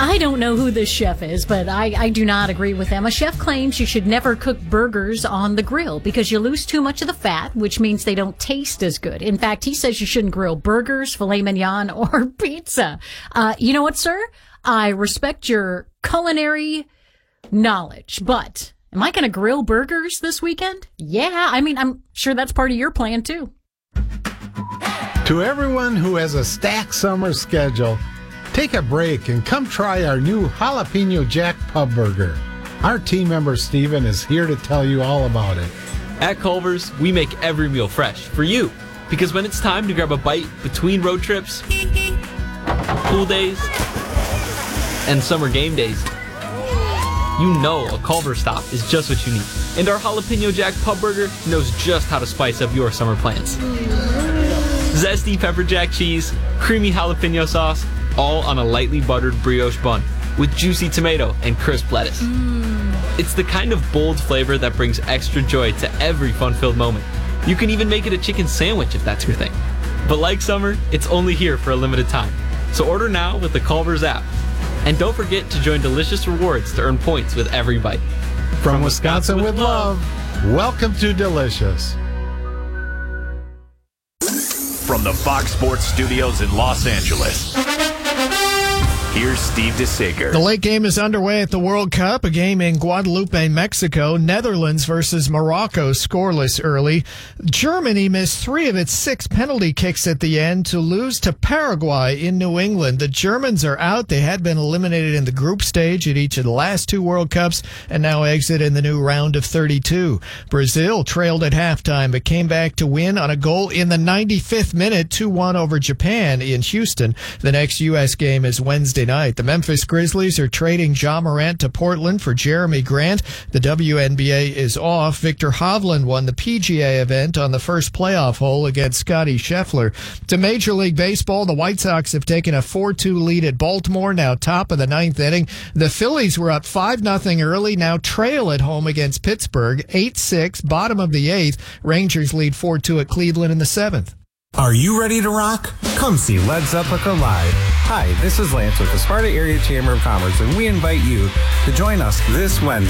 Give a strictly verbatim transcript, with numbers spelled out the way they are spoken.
I don't know who this chef is, but I, I do not agree with them. A chef claims you should never cook burgers on the grill because you lose too much of the fat, which means they don't taste as good. In fact, he says you shouldn't grill burgers, filet mignon, or pizza. Uh, you know what, sir? I respect your culinary knowledge, but am I going to grill burgers this weekend? Yeah, I mean, I'm sure that's part of your plan, too. To everyone who has a stacked summer schedule, take a break and come try our new Jalapeno Jack Pub Burger. Our team member Steven is here to tell you all about it. At Culver's, we make every meal fresh for you. Because when it's time to grab a bite between road trips, pool days, and summer game days, you know a Culver's stop is just what you need. And our Jalapeno Jack Pub Burger knows just how to spice up your summer plans. Zesty pepper jack cheese, creamy jalapeno sauce, all on a lightly buttered brioche bun with juicy tomato and crisp lettuce. Mm. It's the kind of bold flavor that brings extra joy to every fun-filled moment. You can even make it a chicken sandwich if that's your thing. But like summer, it's only here for a limited time. So order now with the Culver's app. And don't forget to join Delicious Rewards to earn points with every bite. From, From Wisconsin, Wisconsin with love, welcome to Delicious. From the Fox Sports Studios in Los Angeles, here's Steve DeSager. The late game is underway at the World Cup, a game in Guadalupe, Mexico. Netherlands versus Morocco, scoreless early. Germany missed three of its six penalty kicks at the end to lose to Paraguay in New England. The Germans are out. They had been eliminated in the group stage at each of the last two World Cups and now exit in the new round of thirty-two. Brazil trailed at halftime but came back to win on a goal in the ninety-fifth minute, two one over Japan in Houston. The next U S game is Wednesday night. The Memphis Grizzlies are trading Ja Morant to Portland for Jeremy Grant. The W N B A is off. Victor Hovland won the P G A event on the first playoff hole against Scottie Scheffler. To Major League Baseball, the White Sox have taken a four two lead at Baltimore, now top of the ninth inning. The Phillies were up five nothing early, now trail at home against Pittsburgh, eight six, bottom of the eighth. Rangers lead four two at Cleveland in the seventh. Are you ready to rock? Come see Led Zeppelin live. Hi, this is Lance with the Sparta Area Chamber of Commerce, and we invite you to join us this Wednesday